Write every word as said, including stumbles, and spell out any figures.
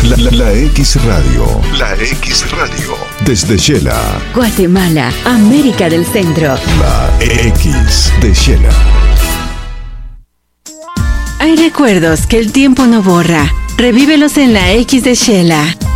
La, la, la X Radio. La X Radio. Desde Shela. Guatemala, América del Centro. La X de Shela. Hay recuerdos que el tiempo no borra. Revívelos en la X de Shela.